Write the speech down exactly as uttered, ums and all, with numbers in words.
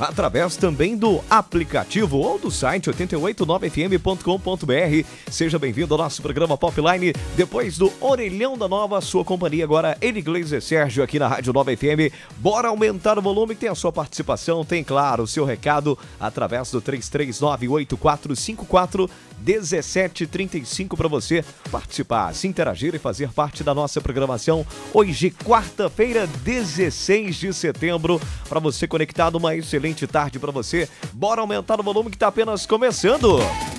através também do aplicativo ou do site oito oito nove f m ponto com ponto b r. Seja bem-vindo ao nosso programa Popline. Depois do Orelhão da Nova, sua companhia agora, N Iglesias Sérgio, aqui na Rádio Nova F M. Bora aumentar o volume, tem a sua participação, tem, claro, o seu recado através do três três nove oito quatro cinco quatro um sete três cinco para você participar, se interagir e fazer parte da nossa programação. Hoje, quarta-feira, dezesseis de setembro, para você conectado, uma excelente tarde para você. Bora aumentar o volume que está apenas começando.